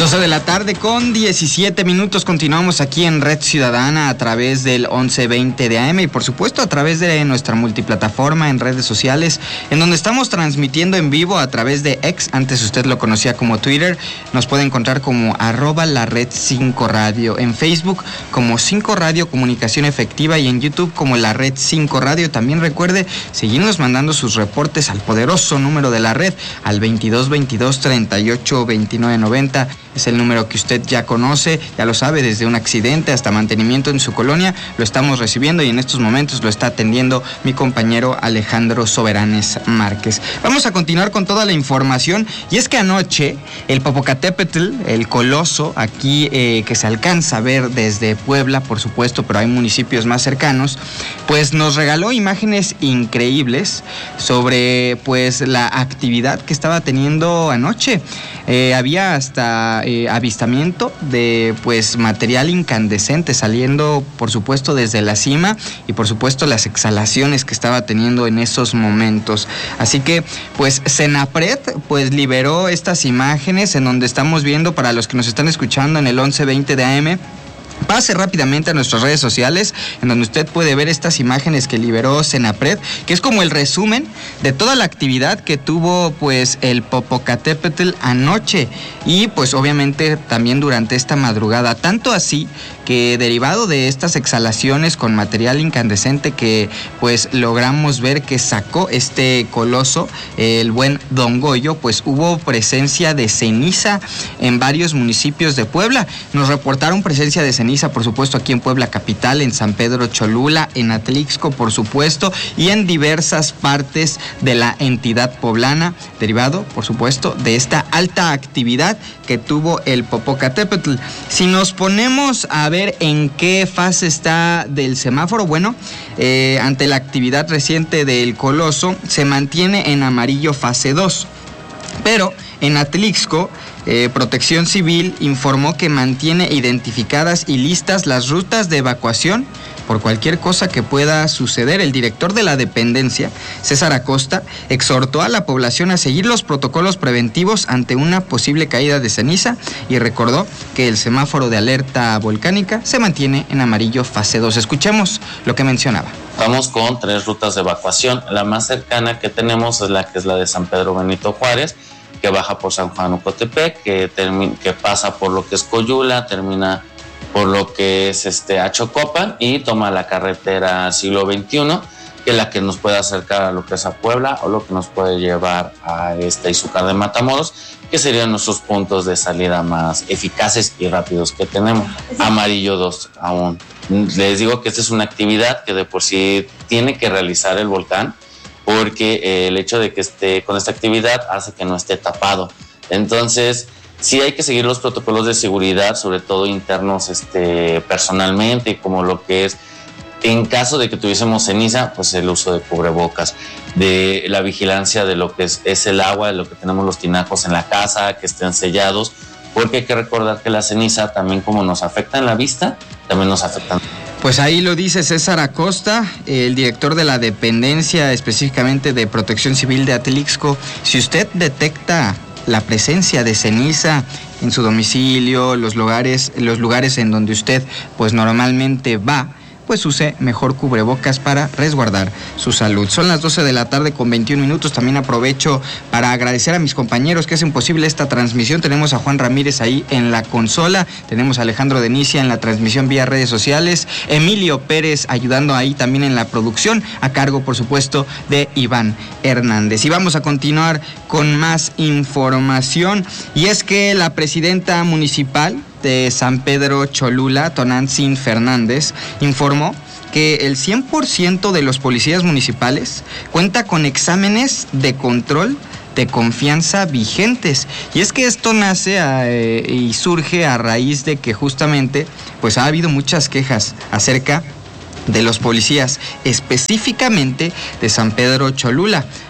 12 de la tarde con 17 minutos. Continuamos aquí en Red Ciudadana a través del 1120 de AM y por supuesto a través de nuestra multiplataforma en redes sociales, en donde estamos transmitiendo en vivo a través de X, antes usted lo conocía como Twitter. Nos puede encontrar como @lared5radio, en Facebook como 5 Radio Comunicación Efectiva y en YouTube como la Red 5 Radio. También recuerde seguirnos mandando sus reportes al poderoso número de la red, al 2222 38 29 90. Es el número que usted ya conoce, ya lo sabe, desde un accidente hasta mantenimiento en su colonia, lo estamos recibiendo y en estos momentos lo está atendiendo mi compañero Alejandro Soberanes Márquez. Vamos a continuar con toda la información, y es que anoche el Popocatépetl, el coloso, aquí que se alcanza a ver desde Puebla, por supuesto, pero hay municipios más cercanos, pues nos regaló imágenes increíbles sobre pues la actividad que estaba teniendo anoche. Había hasta avistamiento de pues material incandescente saliendo por supuesto desde la cima y por supuesto las exhalaciones que estaba teniendo en esos momentos. Así que pues Senapred pues liberó estas imágenes en donde estamos viendo, para los que nos están escuchando en el 1120 de AM, pase rápidamente a nuestras redes sociales, en donde usted puede ver estas imágenes que liberó Senapred, que es como el resumen de toda la actividad que tuvo pues el Popocatépetl anoche y pues obviamente también durante esta madrugada, tanto así que derivado de estas exhalaciones con material incandescente que pues logramos ver que sacó este coloso, el buen Don Goyo, pues hubo presencia de ceniza en varios municipios de Puebla. Nos reportaron presencia de ceniza, por supuesto, aquí en Puebla capital, en San Pedro Cholula, en Atlixco, por supuesto, y en diversas partes de la entidad poblana, derivado, por supuesto, de esta alta actividad que tuvo el Popocatépetl. Si nos ponemos a ver en qué fase está del semáforo, bueno, ante la actividad reciente del coloso, se mantiene en amarillo fase 2, pero en Atlixco, Protección Civil informó que mantiene identificadas y listas las rutas de evacuación por cualquier cosa que pueda suceder. El director de la dependencia, César Acosta, exhortó a la población a seguir los protocolos preventivos ante una posible caída de ceniza y recordó que el semáforo de alerta volcánica se mantiene en amarillo fase 2. Escuchemos lo que mencionaba. Estamos con 3 rutas de evacuación. La más cercana que tenemos es la de San Pedro Benito Juárez, que baja por San Juan Ocotepec, que pasa por lo que es Coyula, termina por lo que es Achocopan y toma la carretera Siglo XXI, que es la que nos puede acercar a lo que es a Puebla o lo que nos puede llevar a Izúcar de Matamoros, que serían nuestros puntos de salida más eficaces y rápidos que tenemos. Amarillo 2 aún. Les digo que esta es una actividad que de por sí tiene que realizar el volcán, porque el hecho de que esté con esta actividad hace que no esté tapado. Entonces, sí hay que seguir los protocolos de seguridad, sobre todo internos personalmente, como lo que es, en caso de que tuviésemos ceniza, pues el uso de cubrebocas, de la vigilancia de lo que es el agua, de lo que tenemos los tinacos en la casa, que estén sellados, porque hay que recordar que la ceniza también, como nos afecta en la vista, también nos afecta. Pues ahí lo dice César Acosta, el director de la dependencia específicamente de Protección Civil de Atlixco. Si usted detecta la presencia de ceniza en su domicilio, los lugares en donde usted pues normalmente va, pues use mejor cubrebocas para resguardar su salud. Son las 12 de la tarde con 21 minutos. También aprovecho para agradecer a mis compañeros que hacen posible esta transmisión. Tenemos a Juan Ramírez ahí en la consola, tenemos a Alejandro Denicia en la transmisión vía redes sociales, Emilio Pérez ayudando ahí también en la producción, a cargo por supuesto de Iván Hernández. Y vamos a continuar con más información, y es que la presidenta municipal de San Pedro Cholula, Tonantzin Fernández, informó que el 100% de los policías municipales cuenta con exámenes de control de confianza vigentes. Y es que esto nace y surge a raíz de que justamente pues ha habido muchas quejas acerca de los policías, específicamente de San Pedro Cholula, pero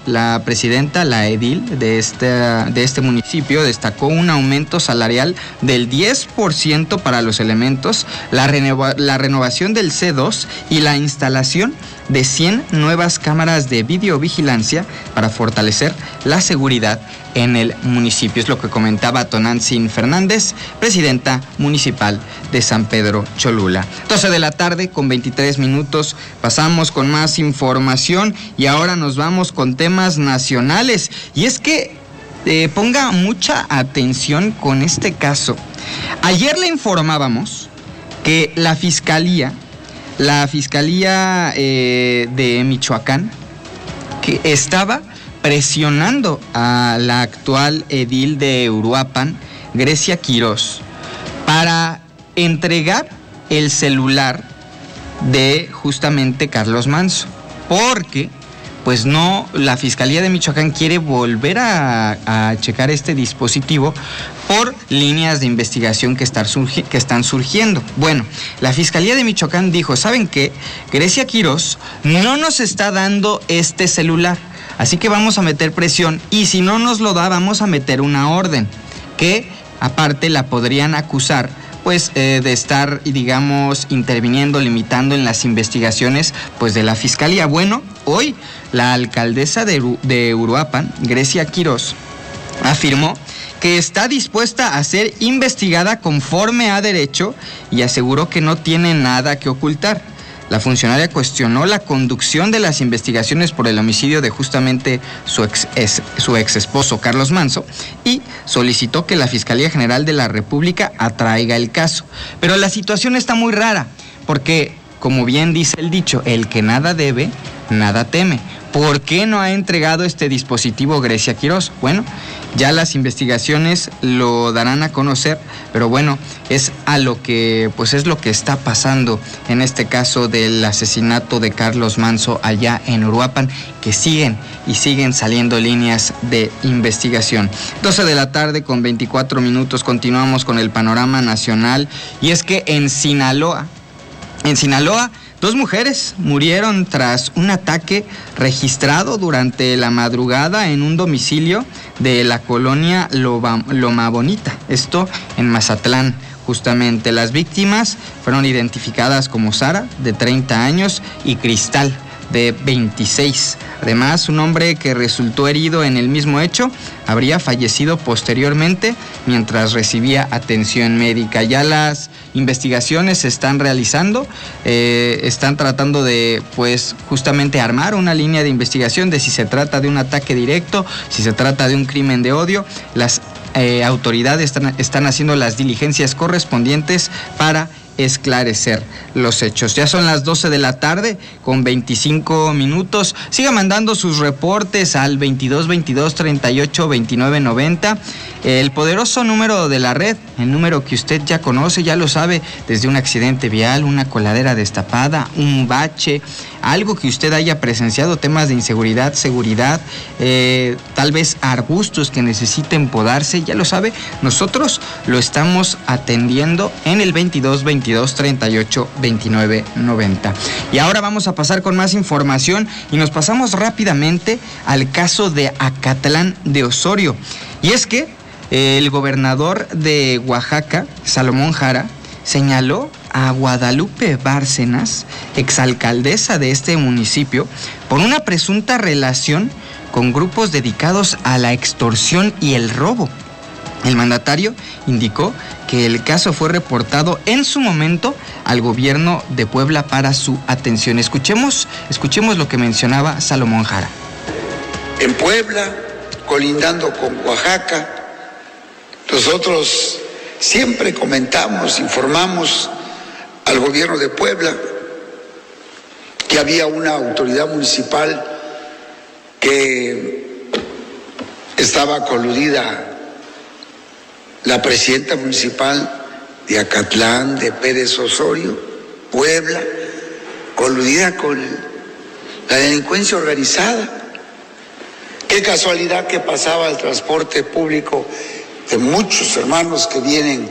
la presidenta, la edil de este municipio, destacó un aumento salarial del 10% para los elementos, la renovación del C2 y la instalación de 100 nuevas cámaras de videovigilancia para fortalecer la seguridad en el municipio. Es lo que comentaba Tonantzin Fernández, presidenta municipal de San Pedro Cholula. 12 de la tarde con 23 minutos. Pasamos con más información y ahora nos vamos con temas nacionales. Y es que ponga mucha atención con este caso. Ayer le informábamos que la Fiscalía de Michoacán, que estaba presionando a la actual edil de Uruapan, Grecia Quirós, para entregar el celular de justamente Carlos Manso, porque pues no, la Fiscalía de Michoacán quiere volver a checar este dispositivo por líneas de investigación que están surgiendo. Bueno, la Fiscalía de Michoacán dijo, ¿saben qué? Grecia Quirós no nos está dando este celular, así que vamos a meter presión y si no nos lo da, vamos a meter una orden que aparte la podrían acusar pues de estar, digamos, interviniendo, limitando en las investigaciones pues de la Fiscalía. Bueno, hoy la alcaldesa de Uruapan, Grecia Quirós, afirmó que está dispuesta a ser investigada conforme a derecho y aseguró que no tiene nada que ocultar. La funcionaria cuestionó la conducción de las investigaciones por el homicidio de justamente su ex esposo Carlos Manso y solicitó que la Fiscalía General de la República atraiga el caso. Pero la situación está muy rara porque, como bien dice el dicho, el que nada debe, nada teme. ¿Por qué no ha entregado este dispositivo Grecia Quirós? Bueno, ya las investigaciones lo darán a conocer, pero bueno, es lo que está pasando en este caso del asesinato de Carlos Manso allá en Uruapan, que siguen saliendo líneas de investigación. 12 de la tarde con 24 minutos, continuamos con el panorama nacional, y es que en Sinaloa, 2 mujeres murieron tras un ataque registrado durante la madrugada en un domicilio de la colonia Loma Bonita, esto en Mazatlán. Justamente las víctimas fueron identificadas como Sara, de 30 años, y Cristal, de 26. Además, un hombre que resultó herido en el mismo hecho habría fallecido posteriormente mientras recibía atención médica. Ya las investigaciones se están realizando, están tratando de, pues, justamente armar una línea de investigación de si se trata de un ataque directo, si se trata de un crimen de odio. Las autoridades están haciendo las diligencias correspondientes para esclarecer los hechos. Ya son las 12 de la tarde con 25 minutos. Siga mandando sus reportes al 22 22 38 29 90. El poderoso número de la red, el número que usted ya conoce, ya lo sabe, desde un accidente vial, una coladera destapada, un bache, algo que usted haya presenciado, temas de inseguridad, seguridad, tal vez arbustos que necesiten podarse, ya lo sabe, nosotros lo estamos atendiendo en el 22 22 38 29 90. Y ahora vamos a pasar con más información y nos pasamos rápidamente al caso de Acatlán de Osorio. Y es que el gobernador de Oaxaca, Salomón Jara, señaló a Guadalupe Bárcenas, exalcaldesa de este municipio, por una presunta relación con grupos dedicados a la extorsión y el robo. El mandatario indicó que el caso fue reportado en su momento al gobierno de Puebla para su atención. Escuchemos lo que mencionaba Salomón Jara. En Puebla, colindando con Oaxaca, nosotros siempre comentamos, informamos al gobierno de Puebla que había una autoridad municipal que estaba coludida, la presidenta municipal de Acatlán, de Pérez Osorio, Puebla, coludida con la delincuencia organizada. Qué casualidad que pasaba el transporte público de muchos hermanos que vienen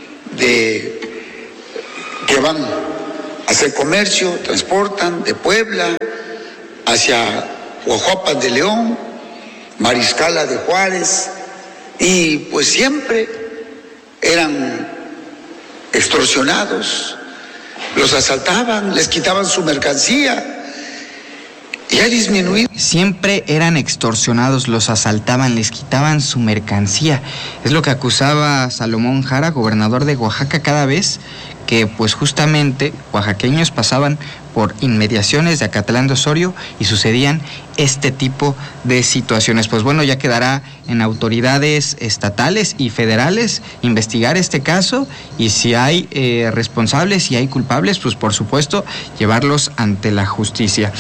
que van a hacer comercio, transportan de Puebla hacia Guajuapan de León, Mariscala de Juárez, y pues siempre eran extorsionados, los asaltaban, les quitaban su mercancía. Y ha disminuido. Siempre eran extorsionados, los asaltaban, les quitaban su mercancía. Es lo que acusaba Salomón Jara, gobernador de Oaxaca, cada vez que pues justamente oaxaqueños pasaban por inmediaciones de Acatlán de Osorio y sucedían este tipo de situaciones. Pues bueno, ya quedará en autoridades estatales y federales investigar este caso, y si hay responsables, si hay culpables, pues por supuesto llevarlos ante la justicia.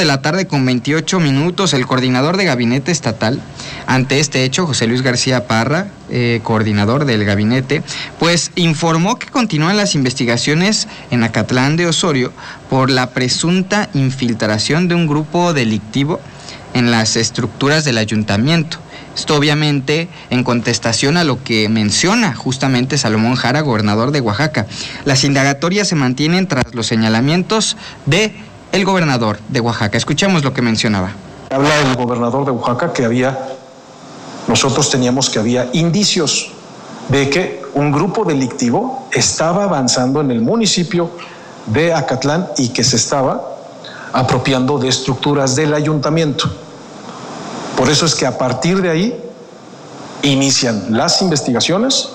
12:28 p.m, el coordinador de gabinete estatal, ante este hecho, José Luis García Parra, coordinador del gabinete, pues informó que continúan las investigaciones en Acatlán de Osorio por la presunta infiltración de un grupo delictivo en las estructuras del ayuntamiento. Esto obviamente en contestación a lo que menciona justamente Salomón Jara, gobernador de Oaxaca. Las indagatorias se mantienen tras los señalamientos de el gobernador de Oaxaca. Escuchemos lo que mencionaba. Habla el gobernador de Oaxaca que nosotros teníamos que había indicios de que un grupo delictivo estaba avanzando en el municipio de Acatlán y que se estaba apropiando de estructuras del ayuntamiento. Por eso es que a partir de ahí inician las investigaciones,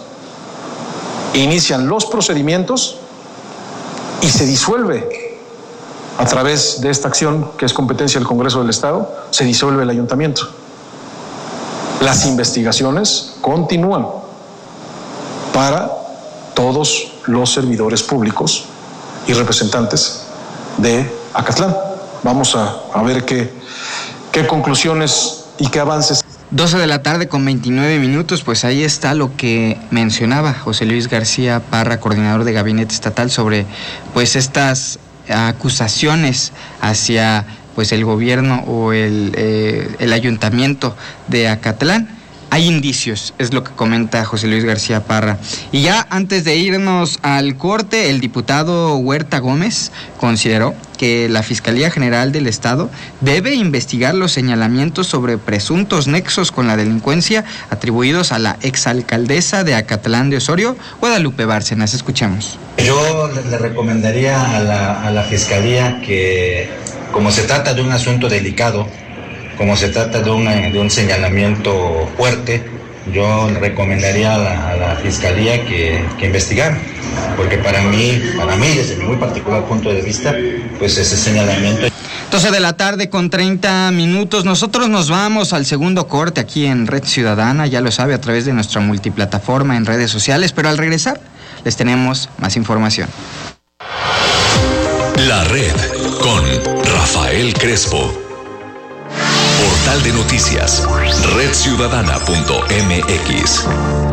inician los procedimientos y se disuelve a través de esta acción que es competencia del Congreso del Estado, se disuelve el ayuntamiento. Las investigaciones continúan para todos los servidores públicos y representantes de Acatlán. Vamos a ver qué conclusiones y qué avances. 12:29 p.m, pues ahí está lo que mencionaba José Luis García Parra, coordinador de gabinete estatal, sobre pues estas acusaciones hacia pues el gobierno o el ayuntamiento de Acatlán. Hay indicios, es lo que comenta José Luis García Parra. Y ya antes de irnos al corte, el diputado Huerta Gómez consideró que la Fiscalía General del Estado debe investigar los señalamientos sobre presuntos nexos con la delincuencia atribuidos a la exalcaldesa de Acatlán de Osorio, Guadalupe Bárcenas. Escuchemos. Yo le recomendaría a la Fiscalía que, como se trata de un asunto delicado, como se trata de un señalamiento fuerte, yo le recomendaría a la Fiscalía que investigara, porque para mí, desde mi muy particular punto de vista, pues ese señalamiento... 12:30 p.m, nosotros nos vamos al segundo corte aquí en Red Ciudadana, ya lo sabe, a través de nuestra multiplataforma en redes sociales, pero al regresar les tenemos más información. La Red con Rafael Crespo. Portal de noticias, redciudadana.mx.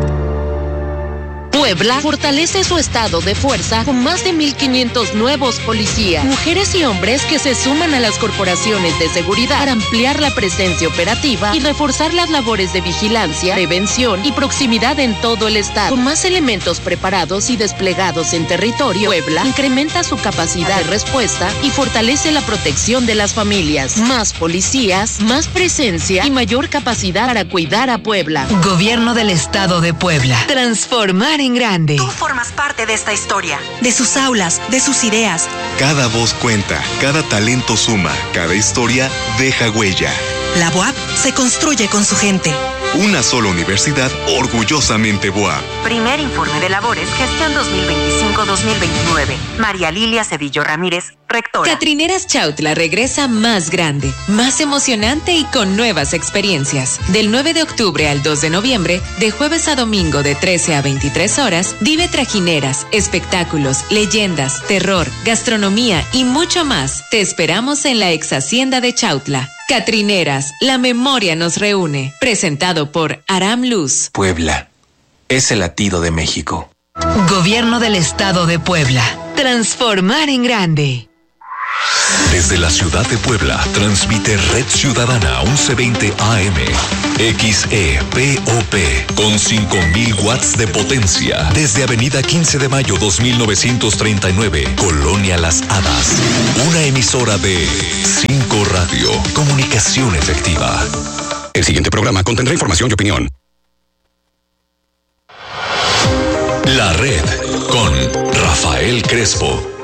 Puebla fortalece su estado de fuerza con más de 1,500 nuevos policías, mujeres y hombres que se suman a las corporaciones de seguridad para ampliar la presencia operativa y reforzar las labores de vigilancia, prevención y proximidad en todo el estado. Con más elementos preparados y desplegados en territorio, Puebla incrementa su capacidad de respuesta y fortalece la protección de las familias. Más policías, más presencia y mayor capacidad para cuidar a Puebla. Gobierno del Estado de Puebla. Transformar en grande. Tú formas parte de esta historia, de sus aulas, de sus ideas. Cada voz cuenta, cada talento suma, cada historia deja huella. La BUAP se construye con su gente. Una sola universidad orgullosamente BUAP. Primer informe de labores, gestión 2025-2029. María Lilia Cedillo Ramírez, rectora. Catrineras Chautla regresa más grande, más emocionante y con nuevas experiencias. Del 9 de octubre al 2 de noviembre, de jueves a domingo de 13 a 23 horas, vive trajineras, espectáculos, leyendas, terror, gastronomía y mucho más. Te esperamos en la ex hacienda de Chautla. Catrineras, la memoria nos reúne. Presentado por Aram Luz. Puebla es el latido de México. Gobierno del Estado de Puebla. Transformar en grande. Desde la ciudad de Puebla, transmite Red Ciudadana 1120 AM, XEPOP, con 5000 watts de potencia. Desde Avenida 15 de Mayo 2939, Colonia Las Hadas. Una emisora de 5 Radio, comunicación efectiva. El siguiente programa contendrá información y opinión. La Red con Rafael Crespo.